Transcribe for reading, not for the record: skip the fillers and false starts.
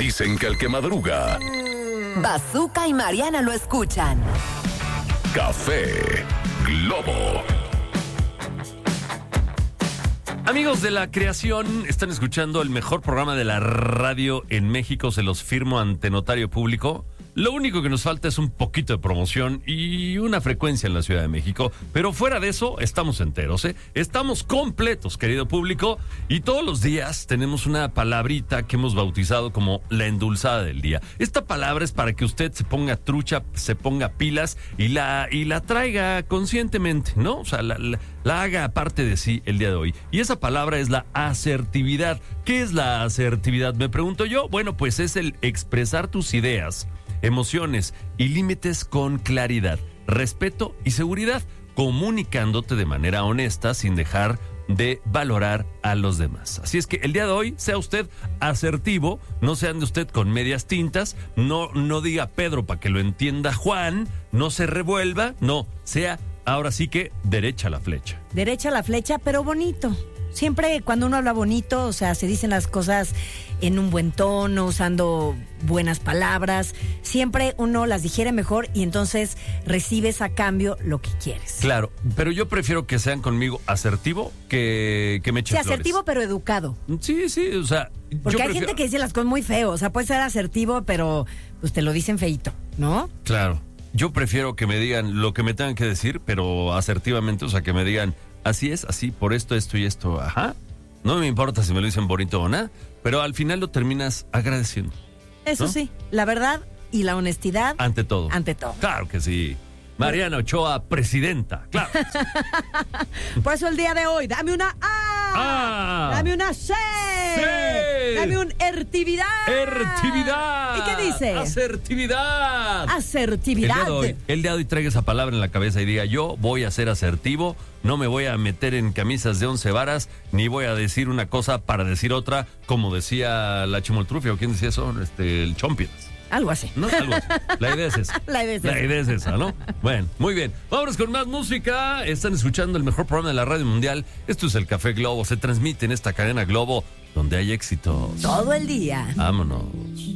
Dicen que el que madruga, Bazooka y Mariana lo escuchan. Café Globo. Amigos de la creación, están escuchando el mejor programa de la radio en México, se los firmo ante notario público. Lo único que nos falta es un poquito de promoción y una frecuencia en la Ciudad de México. Pero fuera de eso, estamos enteros, ¿eh? Estamos completos, querido público. Y todos los días tenemos una palabrita que hemos bautizado como la endulzada del día. Esta palabra es para que usted se ponga trucha, se ponga pilas y la traiga conscientemente, ¿no? O sea, la haga aparte de sí el día de hoy. Y esa palabra es la asertividad. ¿Qué es la asertividad? Me pregunto yo. Bueno, pues es el expresar tus ideas, emociones y límites con claridad, respeto y seguridad, comunicándote de manera honesta sin dejar de valorar a los demás. Así es que el día de hoy sea usted asertivo, no se ande usted con medias tintas, no diga Pedro para que lo entienda Juan, no se revuelva, no, sea ahora sí que derecha la flecha. Derecha la flecha, pero bonito. Siempre cuando uno habla bonito, o sea, se dicen las cosas en un buen tono, usando buenas palabras. Siempre uno las digiere mejor y entonces recibes a cambio lo que quieres. Claro, pero yo prefiero que sean conmigo asertivo que me echen flores. Asertivo pero educado. Sí, o sea... Porque hay gente que dice las cosas muy feo, o sea, puede ser asertivo, pero pues te lo dicen feíto, ¿no? Claro, yo prefiero que me digan lo que me tengan que decir, pero asertivamente, o sea, que me digan... Así es, así, por esto y esto, ajá. No me importa si me lo dicen bonito o nada, pero al final lo terminas agradeciendo. Eso, ¿no? Sí, la verdad y la honestidad. Ante todo. Ante todo. Claro que sí. Mariana Ochoa, presidenta, claro. Por eso el día de hoy, dame una A, dame una C, dame un ertividad. Ertividad. ¿Y qué dice? Asertividad. Asertividad. El día de hoy traiga esa palabra en la cabeza y diga, yo voy a ser asertivo, no me voy a meter en camisas de 11 varas, ni voy a decir una cosa para decir otra, como decía la Chimoltrufia, o quién decía eso, el Chompions. Algo así. ¿No? Algo así. La idea es esa. La idea es esa, ¿no? Bueno, muy bien. Vámonos con más música. Están escuchando el mejor programa de la radio mundial. Esto es el Café Globo. Se transmite en esta cadena Globo donde hay éxitos. Todo el día. Vámonos.